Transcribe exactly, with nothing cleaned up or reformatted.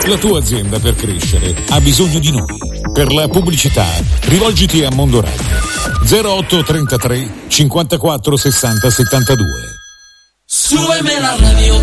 La tua azienda per crescere ha bisogno di noi. Per la pubblicità rivolgiti a Mondo Radio zero otto trentatré cinquantaquattro sessanta settantadue. Súbeme la radio.